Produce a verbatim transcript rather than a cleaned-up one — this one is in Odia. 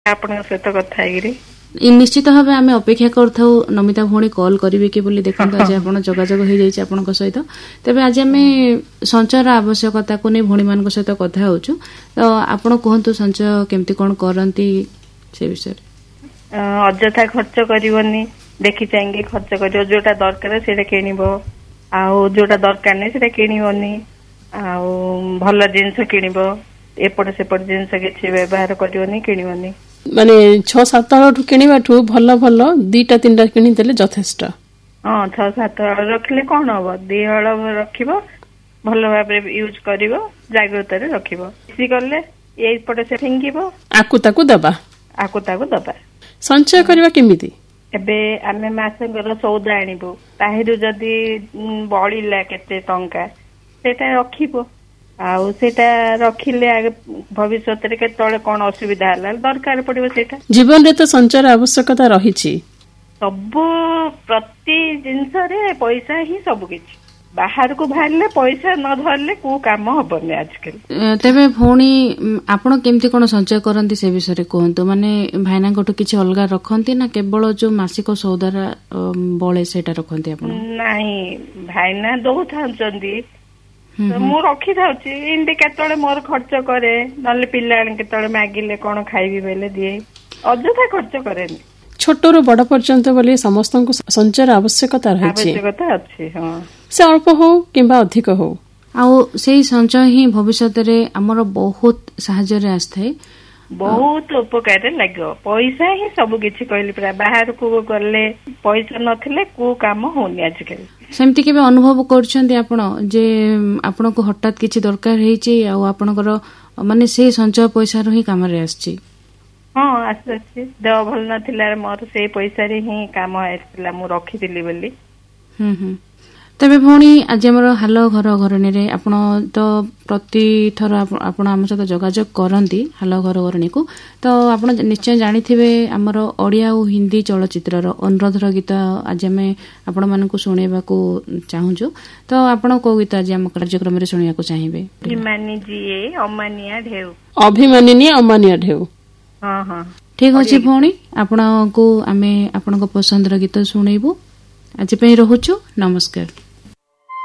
ଆପଣଙ୍କ ସହିତ କଥା ହେଇକିରି ନିଶ୍ଚିତ ଭାବେ ଆମେ ଅପେକ୍ଷା କରିଥାଉ ନମିତା ଭଉଣୀ କଲ୍ କରିବେ କି ବୋଲି। ଦେଖନ୍ତୁ ଆଜି ଆପଣ ଯୋଗାଯୋଗ ହେଇଯାଇଛି ଆପଣଙ୍କ ସହିତ। ତେବେ ଆଜି ଆମେ ସଞ୍ଚୟର ଆବଶ୍ୟକତାକୁ ନେଇ ଭଉଣୀମାନଙ୍କ ସହିତ କଥା ହେଉଛୁ। ତ ଆପଣ କୁହନ୍ତୁ ସଞ୍ଚୟ କେମିତି କଣ କରନ୍ତି ସେ ବିଷୟରେ। ଅଯଥା ଖର୍ଚ୍ଚ କରିବନି, ଦେଖି ଚାହିଁକି ଖର୍ଚ୍ଚ କରିବ। ଯୋଉଟା ଦରକାର ସେଇଟା କିଣିବ, ଆଉ ଯୋଉଟା ଦରକାର ନାହିଁ ସେଇଟା କିଣିବନି। ଆଉ ଭଲ ଜିନିଷ କିଣିବ, ଏପଟ ସେପଟ ଜିନିଷ କିଛି ବ୍ୟବହାର କରିବନି, କିଣିବନି। ମାନେ ଛଅ ସାତ ହଳଠୁ କିଣିବାଠୁ ଭଲ ଭଲ ଦିଟା ତିନିଟା କିଣିଦେଲେ ଯଥେଷ୍ଟ। ହଁ, ଛଅ ସାତ ହଳ ରଖିଲେ କଣ ହବ, ଦି ହଳ ରଖିବ, ଭଲ ଭାବରେ ୟୁଜ କରିବ, ଜାଗ୍ରତରେ ରଖିବ। ବେଶୀ କଲେ ଏଇପଟେ ସେ ଫିଙ୍ଗିବ, ଆକୁ ତାକୁ ଦବା ଆକୁ ତାକୁ ଦବା। ସଞ୍ଚୟ କରିବା କେମିତି? ଏବେ ଆମେ ମାସଙ୍କର ସଉଦା ଆଣିବୁ, ତାହିରୁ ଯଦି ବଳିଲା କେତେ ଟଙ୍କା ସେଇଟା ରଖିବ। ଆଉ ସେଇଟା ରଖିଲେ ଭବିଷ୍ୟତରେ କେତେବେଳେ କଣ ଅସୁବିଧା ହେଲା ଦରକାର ପଡିବ ସେଇଟା। ଜୀବନରେ ତ ସଞ୍ଚୟର ଆବଶ୍ୟକତା ରହିଛି। ସବୁ ପ୍ରତି ଜିନିଷରେ ପଇସା ହିଁ ସବୁ କିଛି। ବାହାରକୁ ବାହାରିଲେ ପଇସା ନ ଧରିଲେ କୋଉ କାମ ହବନି ଆଜିକାଲି। ତେବେ ଭଉଣୀ ଆପଣ କେମିତି କଣ ସଞ୍ଚୟ କରନ୍ତି ସେ ବିଷୟରେ କୁହନ୍ତୁ। ମାନେ ଭାଇନାଙ୍କଠୁ କିଛି ଅଲଗା ରଖନ୍ତି ନା କେବଳ ଯୋଉ ମାସିକ ସଉଦାର ବଳେ ସେଇଟା ରଖନ୍ତି ଆପଣ? ନାଇଁ, ଭାଇନା ଦଉଥାଉଛନ୍ତି, ମୁଁ ରଖିଥାଉଛି। ଏମିତି କେତେବେଳେ ମୋର ଖର୍ଚ୍ଚ କରେ, ନହେଲେ ପିଲାମାନେ କେତେବେଳେ ମାଗିଲେ କଣ ଖାଇବି ବୋଇଲେ ଦିଏ। ଅଯଥା ଖର୍ଚ୍ଚ କରେନି। ଛୋଟରୁ ବଡ ପର୍ଯ୍ୟନ୍ତ ବୋଲି ସମସ୍ତଙ୍କୁ ସଞ୍ଚୟର ଆବଶ୍ୟକତା ରହିଛି। ଆବଶ୍ୟକତା ଅଛି, ହଁ, ସେ ଅଳ୍ପ ହଉ କିମ୍ବା ଅଧିକ ହଉ। ଆଉ ସେଇ ସଞ୍ଚୟ ହିଁ ଭବିଷ୍ୟତରେ ଆମର ବହୁତ ସାହାଯ୍ୟରେ ଆସିଥାଏ, ବହୁତ ଉପକାରରେ ଲାଗିବ। ପଇସା ହିଁ ସବୁ କିଛି କହିଲି ପୁରା। ବାହାରକୁ ଗଲେ ପଇସା ନଥିଲେ କୋଉ କାମ ହଉନି ଆଜିକାଲି। ସେମିତି କେବେ ଅନୁଭବ କରୁଛନ୍ତି ଆପଣ ଯେ ଆପଣଙ୍କୁ ହଠାତ୍ କିଛି ଦରକାର ହେଇଛି ଆଉ ଆପଣଙ୍କର ମାନେ ସେଇ ସଞ୍ଚୟ ପଇସାରୁ ହିଁ କାମରେ ଆସିଛି? ହଁ, ଆସୁଛି। ଦେହ ଭଲ ନଥିଲା, ମୋର ସେଇ ପଇସାରେ ହିଁ କାମ ଆସିଥିଲା, ମୁଁ ରଖିଥିଲି ବୋଲି। ହୁଁ ହୁଁ ତେବେ ଭଉଣୀ ଆଜି ଆମର ହାଲ ଘର ଘରଣୀରେ ଆପଣ ତ ପ୍ରତିଥର ଆପଣ ଆମ ସହିତ ଯୋଗାଯୋଗ କରନ୍ତି ହାଲ ଘର ଘରଣୀକୁ। ତ ଆପଣ ନିଶ୍ଚୟ ଜାଣିଥିବେ ଆମର ଓଡ଼ିଆ ଓ ହିନ୍ଦୀ ଚଳଚ୍ଚିତ୍ରର ଅନୁରୋଧର ଗୀତ ଆଜି ଆମେ ଆପଣମାନଙ୍କୁ ଶୁଣେଇବାକୁ ଚାହୁଁଛୁ। ତ ଆପଣ କୋଉ ଗୀତ ଆଜି ଆମ କାର୍ଯ୍ୟକ୍ରମରେ ଶୁଣିବାକୁ ଚାହିଁବେ? ଅଭିମାନୀ ଯିଏ ଅମାନିଆ ଢେଉ। ଅଭିମାନୀ ଅମାନିଆ ଢେଉ। ହଁ ହଁ, ଠିକ ଅଛି ଭଉଣୀ, ଆପଣଙ୍କୁ ଆମେ ଆପଣଙ୍କ ପସନ୍ଦର ଗୀତ ଶୁଣେଇବୁ। ଆଜି ପାଇଁ ରହୁଛୁ, ନମସ୍କାର।